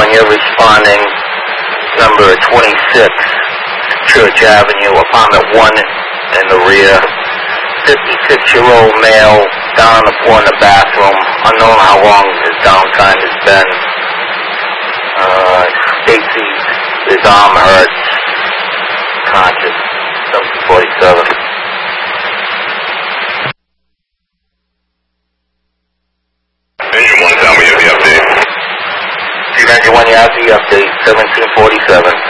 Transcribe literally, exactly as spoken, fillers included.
California, responding number twenty-six, Church Avenue, apartment one in the rear. fifty-six-year-old male down on the floor in the bathroom. Unknown how long his downtime has been. Uh, Stacy, his arm hurts. Conscious. seven forty-seven. Engine one, tell me you have the update. Engine one, you have the update. seventeen forty-seven.